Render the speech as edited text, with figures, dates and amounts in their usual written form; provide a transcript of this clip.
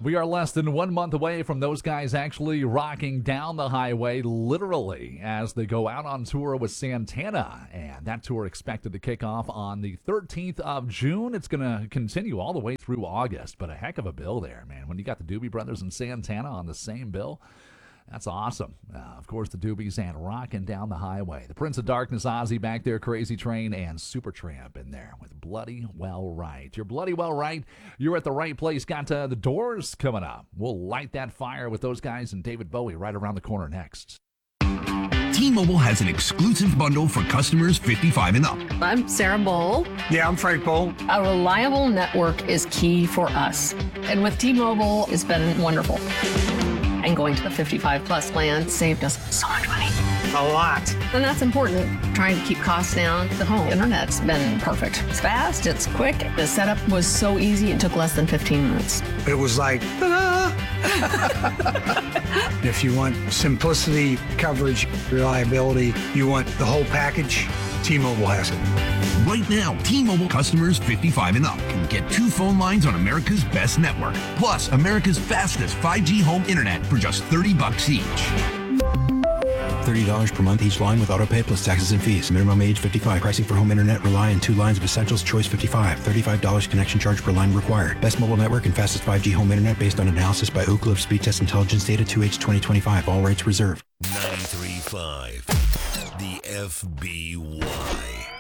We are less than 1 month away from those guys actually rocking down the highway, literally, as they go out on tour with Santana. And that tour expected to kick off on the 13th of June. It's going to continue all the way through August, but a heck of a bill there, man. When you got the Doobie Brothers and Santana on the same bill, that's awesome. Of course, the Doobies and Rockin' Down the Highway. The Prince of Darkness, Ozzy back there, Crazy Train, and Supertramp in there with Bloody Well Right. You're bloody well right. You're at the right place. Got the Doors coming up. We'll light that fire with those guys and David Bowie right around the corner next. T-Mobile has an exclusive bundle for customers 55 and up. I'm Sarah Bowl. Yeah, I'm Frank Bowl. A reliable network is key for us. And with T-Mobile, it's been wonderful. And going to the 55 plus plan saved us so much money. A lot. And that's important. Trying to keep costs down. The home internet's been perfect. It's fast, it's quick. The setup was so easy, it took less than 15 minutes. It was like, ta-da! If you want simplicity, coverage, reliability, you want the whole package, T-Mobile has it. Right now, T-Mobile customers 55 and up can get 2 phone lines on America's best network, plus America's fastest 5G home internet for just $30 each. $30 per month each line with autopay plus taxes and fees. Minimum age 55. Pricing for home internet rely on 2 lines of Essentials Choice 55. $35 connection charge per line required. Best mobile network and fastest 5G home internet based on analysis by Oak Cliff Speed Test Intelligence Data 2H 2025. All rates reserved. 93.5. The FBY.